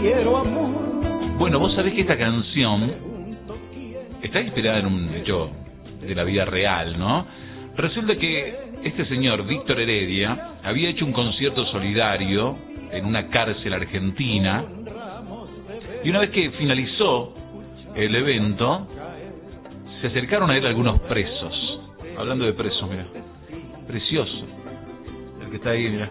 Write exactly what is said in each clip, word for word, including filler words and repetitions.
quiero amor. Bueno, vos sabés que esta canción está inspirada en un hecho de la vida real, ¿no? Resulta que este señor, Víctor Heredia, había hecho un concierto solidario en una cárcel argentina, y una vez que finalizó el evento, se acercaron a él algunos presos. Hablando de presos, mira, precioso el que está ahí, mira.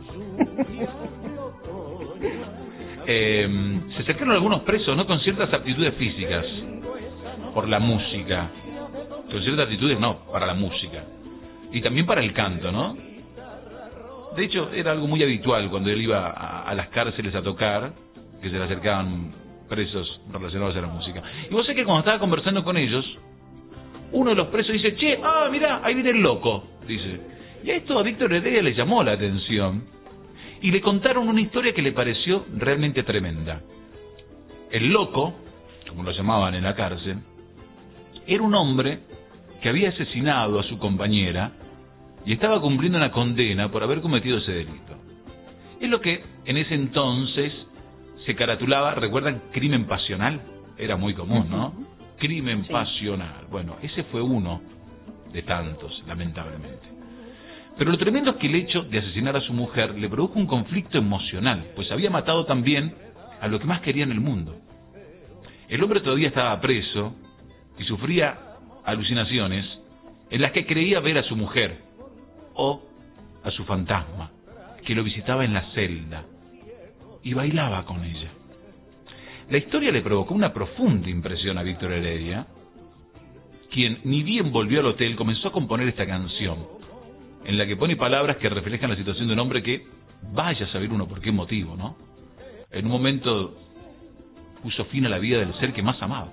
Eh, se acercaron algunos presos, no con ciertas aptitudes físicas, por la música, con ciertas aptitudes no, para la música, y también para el canto, ¿no? De hecho, era algo muy habitual cuando él iba a, a las cárceles a tocar, que se le acercaban presos relacionados a la música. Y vos sabés que cuando estaba conversando con ellos, uno de los presos dice, che, ah, mirá, ahí viene el loco, dice. Y a esto a Víctor Heredia le llamó la atención, y le contaron una historia que le pareció realmente tremenda. El loco, como lo llamaban en la cárcel, era un hombre que había asesinado a su compañera y estaba cumpliendo una condena por haber cometido ese delito. Es lo que en ese entonces se caratulaba, ¿recuerdan? Crimen pasional. Era muy común, ¿no? Crimen sí. pasional. Bueno, ese fue uno de tantos, lamentablemente. Pero lo tremendo es que el hecho de asesinar a su mujer le produjo un conflicto emocional, pues había matado también a lo que más quería en el mundo. El hombre todavía estaba preso y sufría alucinaciones en las que creía ver a su mujer o a su fantasma, que lo visitaba en la celda y bailaba con ella. La historia le provocó una profunda impresión a Víctor Heredia, quien, ni bien volvió al hotel, comenzó a componer esta canción, en la que pone palabras que reflejan la situación de un hombre que, vaya a saber uno por qué motivo, ¿no? En un momento puso fin a la vida del ser que más amaba.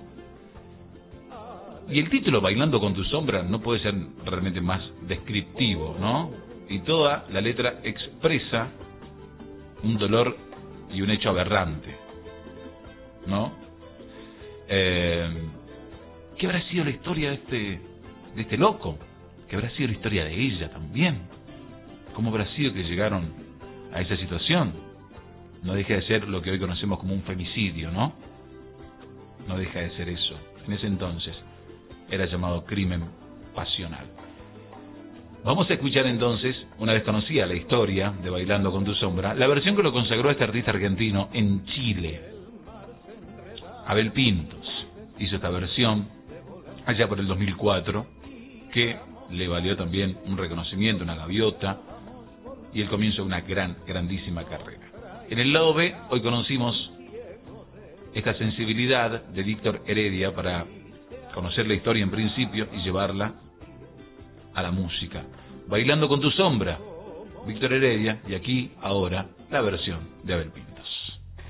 Y el título, Bailando con tu sombra, no puede ser realmente más descriptivo, ¿no? Y toda la letra expresa un dolor y un hecho aberrante, ¿no? Eh, ¿Qué habrá sido la historia de este, de este loco? ¿Qué habrá sido la historia de ella también? ¿Cómo habrá sido que llegaron a esa situación? No deja de ser lo que hoy conocemos como un femicidio, ¿no? No deja de ser eso. En ese entonces era llamado crimen pasional. Vamos a escuchar entonces, una vez conocida la historia de Bailando con tu sombra, la versión que lo consagró a este artista argentino en Chile. Abel Pintos hizo esta versión allá por el dos mil cuatro, que le valió también un reconocimiento, una gaviota, y el comienzo de una gran, grandísima carrera. En el lado B, hoy conocimos esta sensibilidad de Víctor Heredia para conocer la historia en principio y llevarla a la música. Bailando con tu sombra, Víctor Heredia, y aquí, ahora, la versión de Abel Pintos.